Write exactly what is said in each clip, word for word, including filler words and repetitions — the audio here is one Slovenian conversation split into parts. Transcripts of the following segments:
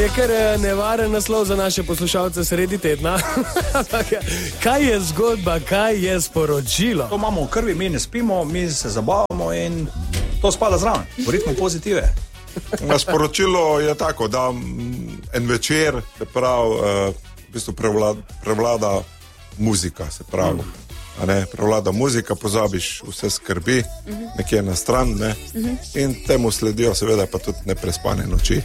Je kar nevaren naslov za naše poslušalce sredi tedna. Kaj je zgodba, kaj je sporočilo? To imamo v krvi, mi ne spimo, mi se zabavamo in to spada zraven, v ritmu pozitive. Sporočilo je tako, da en večer se pravi, v bistvu prevlada, prevlada muzika, se pravi. A ne, prevlada muzika, pozabiš vse skrbi, nekje na stran, ne, in temu sledijo seveda pa tudi neprespane noči.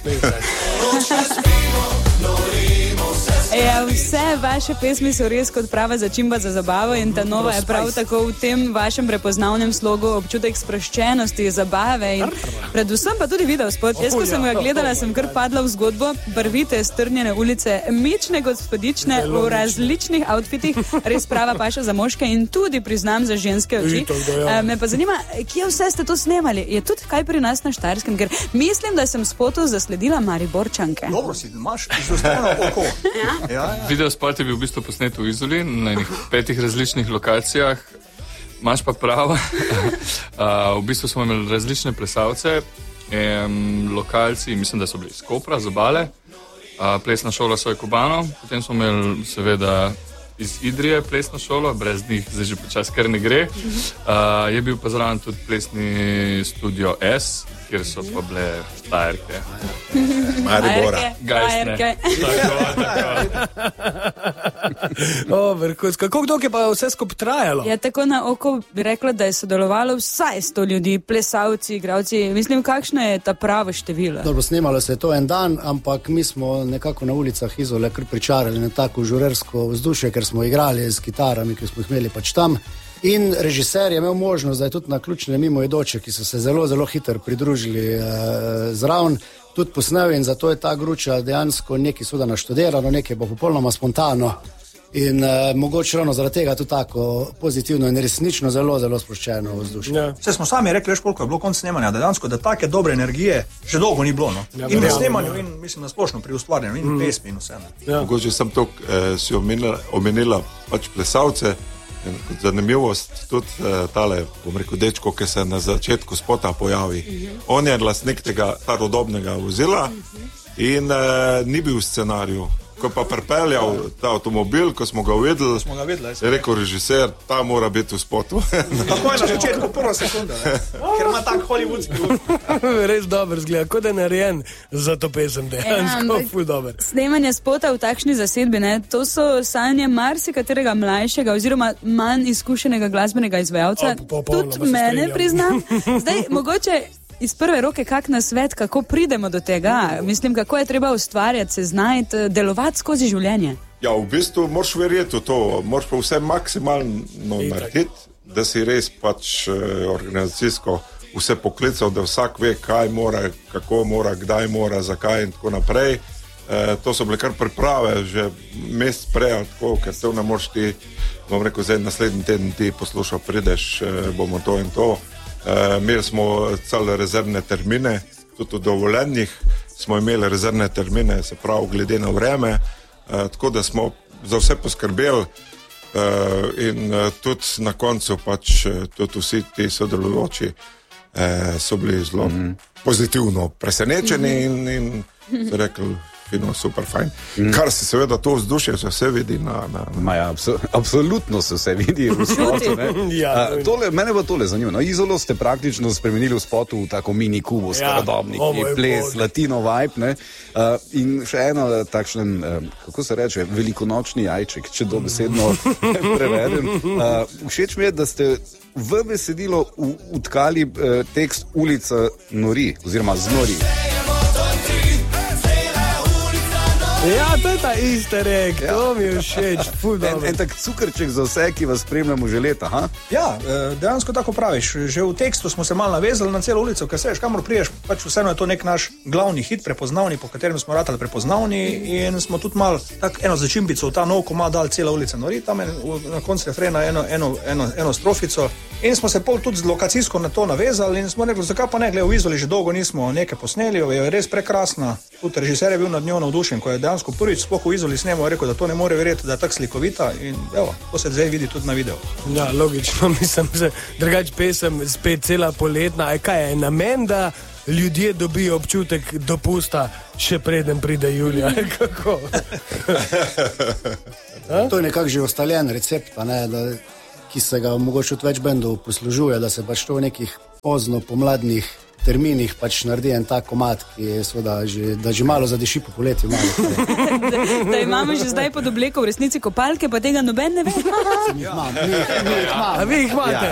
Ja, vse vaše pesmi so res kot prava začimba za zabavo in ta nova je prav tako v tem vašem prepoznavnem slogu občutek sproščenosti, zabave in predvsem pa tudi video spot. Jaz, ko sem ga gledala, sem kar padla v zgodbo, barvite, strnjene ulice, mične gospodične v različnih outfitih, res prava paša za moške in tudi priznam za ženske oči. Me pa zanima, kje vse ste to snemali? Je tudi kaj pri nas na Štajerskem? Ker mislim, da sem spotov zasledila Mariborčanke. Dobro si, imaš izosteno oko. Ja? Ja, ja. Video spot je bil v bistvu posnet v Izoli na enih petih različnih lokacijah. Imaš pa prav. V bistvu smo imeli različne plesalce, em, lokalci, mislim, da so bili iz Kopra, z Obale, a, plesna šola Soj Kubanov, potem smo imeli seveda iz Idrije plesno šolo, brez njih zdaj že počas kar ne gre. A, je bil pa zraven tudi plesni studio S, kjer so pa bile Štajerke. Maribora. Štajerke. O, vrhunsko. Kako dolgo je pa vse skupaj trajalo? Ja, tako na oko bi rekla, da je sodelovalo vsaj sto ljudi, plesalci, igralci. Mislim, kakšno je ta pravo število? Dobro, snemalo se je to en dan, ampak mi smo nekako na ulicah Izole kar pričarali na tako žurersko vzdušje, ker smo igrali z kitarami, ki smo jih imeli pač tam. In režiser je imel možnost, da je tudi na ključne mimoidoče, ki so se zelo, zelo hitro pridružili eh, zraven, tudi posnel in zato je ta gruča dejansko nekaj seveda naštudirano, nekaj bo popolnoma spontano in eh, mogoče ravno zaradi tega tudi tako pozitivno in resnično zelo, zelo sproščeno vzdušje. Ja. Vse smo sami rekli, veš, koliko je bilo konc snemanja, da dejansko, da take dobre energije še dolgo ni bilo, no. Ja, in v ja, snemanju, ja. in mislim na splošno pri ustvarjanju, in mm. pesmi in vse. Ja. Mogoče sem to, eh, si omenila, omenila pač plesalce, in kot zanimivost tudi eh, tale, bom rekel, dečko, ki se na začetku spota pojavi. Mm-hmm. On je lastnik tega starodobnega vozila in eh, ni bil v scenariju. Ko pa pripeljal ta avtomobil, ko smo ga videli, Smo ga videli, je rekel režiser, ta mora biti v spotu. Tako je na začetku, prva sekunda, ne. Ker ima tak hollywoodski zvuk. Res dobro zgleda, kot da je narejen za to pesem, dejansko ful dober. Snemanje spota v takšni zasedbi, ne, to so sanje marsikaterega mlajšega oziroma manj izkušenega glasbenega izvajalca. O, popolnoma Tudi se mene strinjam. priznam. Zdaj, mogoče iz prve roke kak nasvet, kako pridemo do tega? Mislim, kako je treba ustvarjati, se znajti, delovati skozi življenje. Ja, v bistvu moraš verjeti v to, moraš pa vse maksimalno narediti, da si res pač eh, organizacijsko vse poklical, da vsak ve, kaj mora, kako mora, kdaj mora, zakaj in tako naprej. E, to so bile kar priprave, že mesec prej, tako, ker te ne moreš ti, bom rekel, zdaj naslednji teden ti poslušal, prideš, e, bomo to in to. E, imeli smo cele rezervne termine, tudi v dovoljenjih smo imeli rezervne termine, se pravi, glede na vreme, e, tako da smo za vse poskrbeli e, in e, tudi na koncu pač tudi vsi ti sodelujoči e, so bili zelo mm-hmm. pozitivno presenečeni in, in so rekli, fino, super, fajn. Mm. Kar se seveda to vzdušje, se vse vidi na... na, na. Maja, abso absolutno se vse vidi v spotu. Ja, uh, tole, mene pa tole zanima. No, Izolo ste praktično spremenili v spotu v tako mini kubo, Ja, starodobnik, o moj ples, Bog. latino vibe, ne? Uh, in še eno takšen, uh, kako se reče, velikonočni jajček, če dobesedno prevedem. Uh, všeč mi je, da ste v besedilo utkali uh, tekst Ulica nori, oziroma znori. Ja, to je ta easter egg, Ja. to mi je všeč, ful En, dobro. en tak cukrček za vse, ki vas spremljamo že leta, ha? Ja, eh, dejansko tako praviš. Že v tekstu smo se malo navezali na celo ulico, ker seš, kamor priješ, pač vseeno je to nek naš glavni hit, prepoznavni, po katerem smo ratali prepoznavni in smo tudi malo tako eno začimbico v ta nov komad dali cela ulica nori, tam je v- na koncu refrena eno, eno, eno, eno strofico in smo se pol tudi z lokacijsko na to navezali in smo rekli, zakaj pa ne, gled, v Izoli že dolgo nismo nekaj posneli, je res prekrasna. Tudi režiser je bil nad njo navdušen, ko je dejansko prvič sploh v Izoli snemal, je rekel, da to ne more verjeti, da je tako slikovita in evo, to se zdaj vidi tudi na videu. Ja, logično, mislim, že drugač pesem spet cela poletna, a kaj je namen, da ljudje dobijo občutek dopusta, še preden pride julija. Kako? To je nekako že ustaljen recept, ne, da, ki se ga mogoče od več bendov poslužuje, da se pač to v nekih pozno pomladnih terminih pač naredi en tak komad, ki je seveda že, da že malo zadiši po poletju. da, da imamo že zdaj pod obleko v resnici kopalke, pa tega noben ne ve. Mi jih imamo, mi jih imamo. A vi jih imate?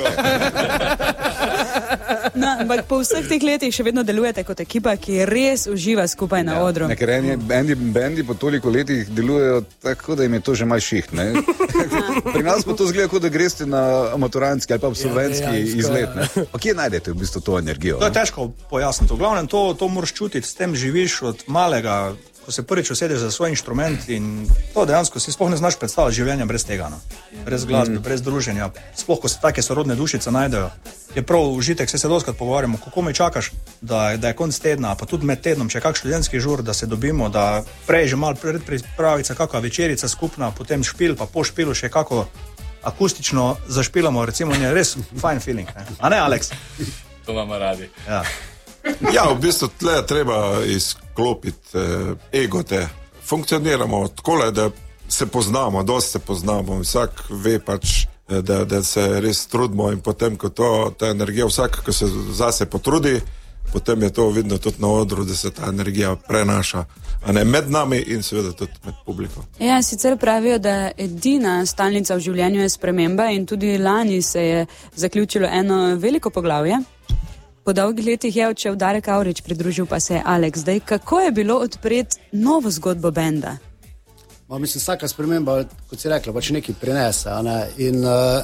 No, ampak po vseh teh letih še vedno delujete kot ekipa, ki res uživa skupaj na odru. Ja, ker eni bendi, bendi po toliko letih delujejo tako, da jim je to že malo šiht. Ne? Pri nas pa to zgleda, kot da greste na maturantski ali pa absolventski ja, izlet. Ne? Pa kje najdete v bistvu to energijo? To je težko pojasniti. V glavnem to, to moraš čutiti, s tem živiš od malega, ko se prvič usedeš za svoj inštrument in to dejansko si sploh ne znaš predstavljati življenja brez tega. No? Brez glasbe, mm. brez druženja. Sploh, ko se take sorodne dušice najdejo, je prav užitek, se se doskrat pogovarjamo, kako me čakaš, da, da je konc tedna, pa tudi med tednom, če je kak študentski žur, da se dobimo, da prej že malo predpravica, kakva večerica skupna, potem špil, pa po špilu še kako akustično zašpilamo, recimo, je res fine feeling. Ne? A ne, Aleks? To vam radi. Ja. Ja, v bistvu tle je treba izklopiti eh, ego te. Funkcioniramo tako, da se poznamo, dosti se poznamo, vsak ve pač, da, da se res trudimo in potem, ko to, ta energija, vsak, ko se zase potrudi, potem je to vidno tudi na odru, da se ta energija prenaša, a ne med nami in seveda tudi med publiko. Ja, sicer pravijo, da edina stalnica v življenju je sprememba in tudi lani se je zaključilo eno veliko poglavje. Po dolgih letih je odšel Darek Avrič, pridružil pa se je Aleks. Zdaj, kako je bilo odpreti novo zgodbo benda? Ma, mislim, vsaka sprememba, kot si rekla, pač nekaj prinese. Ne? In uh,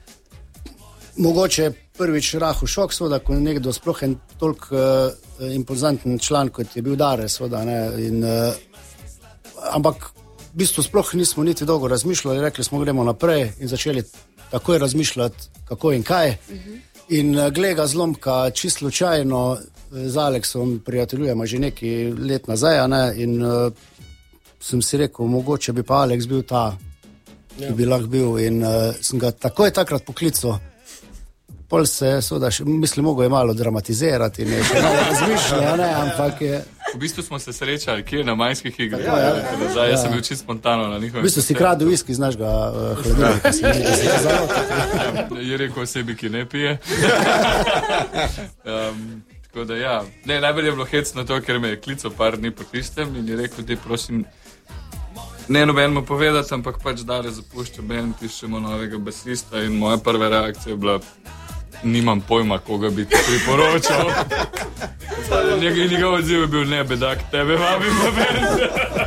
mogoče prvič rahu šok, seveda, ko je nekdo sploh en toliko uh, impozanten član, kot je bil Darek, seveda, ne? In, uh, ampak v bistvu sploh nismo niti dolgo razmišljali, rekli smo, gremo naprej in začeli takoj razmišljati, kako in kaj. Uh-huh. In gleda zlomka, čisto slučajno z Aleksom prijateljujemo že nekaj let nazaj, ne? In uh, sem si rekel, mogoče bi pa Aleks bil ta, ki ja. bi lahko bil, in uh, sem ga takoj takrat poklical. Pol se, seveda, mislim, mogo je malo dramatizirati in je še malo razmišljal, ne, ampak je... V bistvu smo se srečali, kje na majskih igrah. Ja, ja, ja, ja. Jaz sem bil čisto spontano na njihovem. V bistvu si kradel viski z našega uh, hladilnika, si nekaj si zalotil. Je rekel osebi, ki ne pije. um, tako da ja, ne, najbolj je bilo hecno to, ker me je klical par dni po tistem in je rekel, da prosim, ne nobenemu povedati, ampak pač Dare zapušča bend, pišemo novega basista in moja prva reakcija je bila, nimam pojma, koga bi ti priporočal. Njegov odziv je bil, ne, bedak, tebe vabim v bend.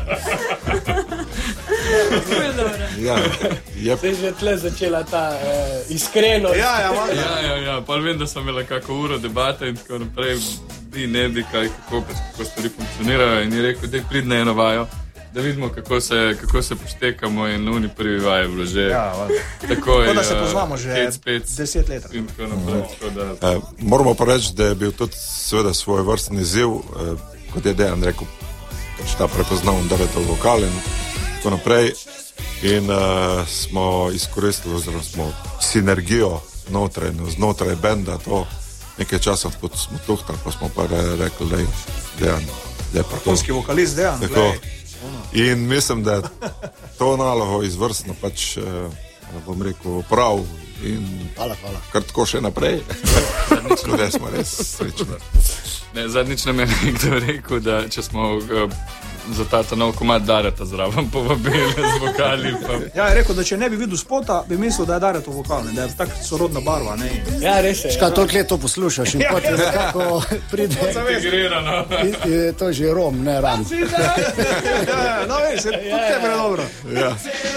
Ja, je... Se je že tle začela ta uh, iskrenost. Ja, ja, ja, ja, ja, pa vem, da sem imela kako uro debate in tako naprej, bi ne bi kaj, kako, kako stvari funkcionirajo in je rekel, da pridne eno vajo, da vidimo, kako se, kako se poštekamo in oni prvi vaje bilo že. Ja, tako je. To, da se poznamo že hec, pec, deset let. In tako naprej. Tako da... e, moramo pa reči, da je bil tudi seveda svoj vrstni izziv, e, kot je Dejan rekel, pač ta prepoznavn, da je to vokal in tako naprej. In uh, smo izkoristili, oziroma smo sinergijo znotraj, znotraj benda, to nekaj časa pot smo tuhtali, pa smo pa rekli, da je Dejan, da je pa to. Polski vokalist Dejan. Tako. In mislim, da je to nalogo izvrstno pač, uh, bom rekel, prav in hvala, hvala. Kar tako še naprej. Tako da smo res srečni. Ne, zadnjič nam je nekdo rekel, da če smo uh, za ta nov komad Dareta zraven povabili z vokali. Pa... Ja, je rekel, da če ne bi videl spota, bi mislil, da je Daret v vokal, da je tako sorodna barva. Ne? Ja, res je. Škaj, toliko let to poslušaš in potem nekako pride... Integrirano. Je to že rom, ne ram. Ja, no veš, tudi tebe je dobro. Ja.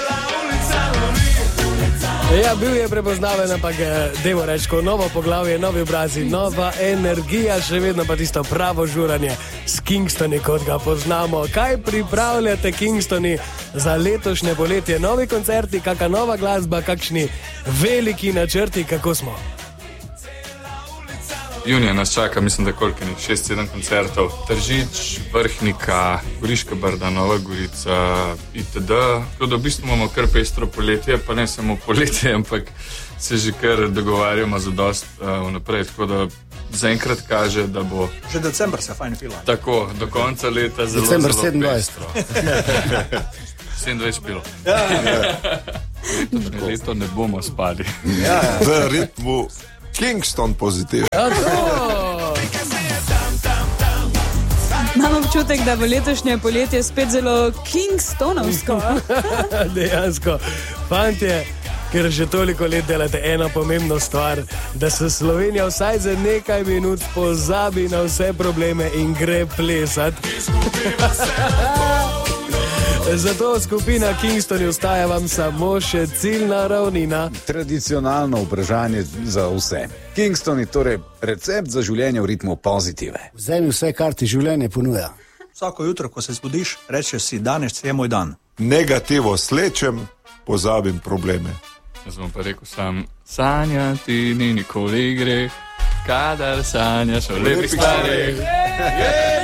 Ja, bil je prepoznaven, ampak dajmo reči, ko novo poglavje, novi obrazi, nova energija, še vedno pa tisto pravo žuranje s Kingstoni, kot ga poznamo. Kaj pripravljate Kingstoni za letošnje poletje? Novi koncerti, kakšna nova glasba, kakšni veliki načrti, kako smo? Junija nas čaka, mislim, da koliko je šest sedem koncertov. Tržič, Vrhnika, Goriška Brda, Nova Gorica itd. Tako da v bistvu imamo kar pestro poletje, pa ne samo poletje, ampak se že kar dogovarjamo za dost uh, vnaprej. Tako da zaenkrat kaže, da bo. Že december se fajn pilo. Tako, do konca leta zelo. December zelo sedemindvajset. sedemindvajset pilo. Letošnje leto ne bomo spali. Ja, ja. V ritmu Kingston pozitiv. Imam občutek, da bo letošnje poletje spet zelo Kingstonovsko. Dejansko, fantje, ker že toliko let delate eno pomembno stvar, da se Slovenija vsaj za nekaj minut pozabi na vse probleme in gre plesati. Zato skupina Kingston ostaja vam samo še ciljna ravnina. Tradicionalno vprašanje za vse. Kingston je torej recept za življenje v ritmu pozitive. Vzemi vse, kar ti življenje ponuja. Vsako jutro, ko se zbudiš, rečeš si, danes je moj dan. Negativo slečem, pozabim probleme. Jaz bom pa rekel sam, sanjati ni nikoli greh, kadar sanjaš o lepih stvareh.